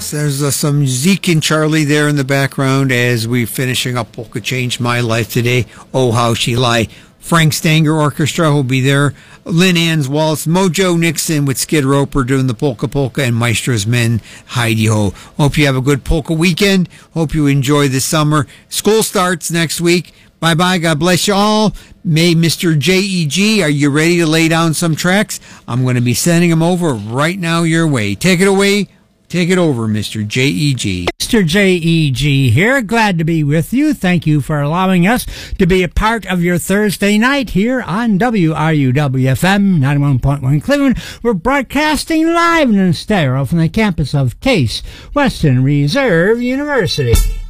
There's some Zeke and Charlie there in the background as we're finishing up Polka Changed My Life today. Oh, How She Lie. Frank Stanger Orchestra will be there. Lynn Ann's Waltz. Mojo Nixon with Skid Roper doing the Polka Polka, and Maestro's Men, Heidi Ho. Hope you have a good polka weekend. Hope you enjoy the summer. School starts next week. Bye-bye. God bless you all. May Mr. JEG, are you ready to lay down some tracks? I'm going to be sending them over right now your way. Take it away. Take it over, Mr. JEG. Mr. JEG here. Glad to be with you. Thank you for allowing us to be a part of your Thursday night here on WRUW-FM 91.1 Cleveland. We're broadcasting live and in stereo from the campus of Case Western Reserve University.